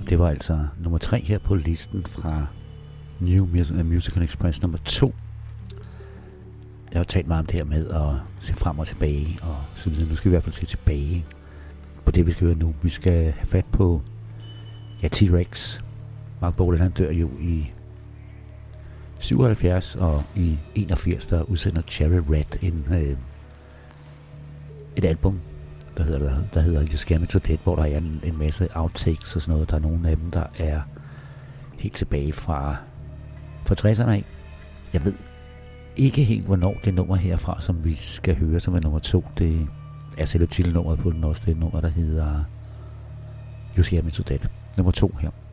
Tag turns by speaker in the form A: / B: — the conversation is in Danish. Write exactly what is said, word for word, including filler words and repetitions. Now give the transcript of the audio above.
A: Det var altså nummer tre her på listen fra New Musical Express nummer to. Jeg har talt meget om det her med at se frem og tilbage, og så videre. Nu skal vi i hvert fald se tilbage på det, vi skal høre nu. Vi skal have fat på ja, T-Rex. Mark Bolan, han dør jo i syvoghalvfjerds, og i enogfirs, der udsender Cherry Red en, øh, et album, der hedder, der hedder You Scare Me To Death, hvor der er en, en masse outtakes og sådan noget. Der er nogle af dem, der er helt tilbage fra, fra tresserne af. Jeg ved ikke helt, hvornår det nummer herfra, som vi skal høre, som er nummer to, det er selve titelnummeret på den også. Det er et nummer, der hedder You Scare Me To Death. Nummer to her.